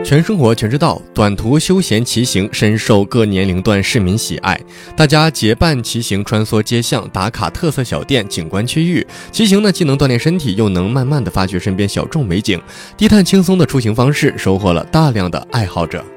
全生活全知道，短途休闲骑行深受各年龄段市民喜爱。大家结伴骑行，穿梭街巷，打卡特色小店、景观区域。骑行呢，既能锻炼身体，又能慢慢地发掘身边小众美景。低碳轻松的出行方式，收获了大量的爱好者。